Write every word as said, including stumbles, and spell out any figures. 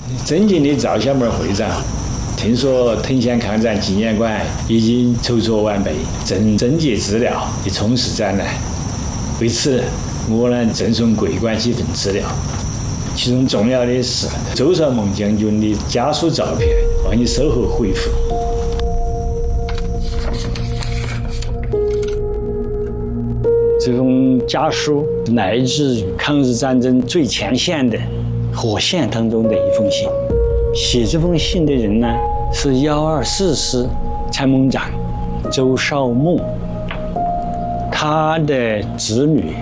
尊敬的赵小门会长，听说藤县抗战纪念馆已经筹措完备，正征集资料以充实展览。为此，我呢赠送桂冠几份资料，其中重要的是周少孟将军的家属照片，望你稍后回复。这种家书来自于抗日战争最前线的火线当中的一封信。写这封信的人呢是幺二四师参谋长周少孟，他的子女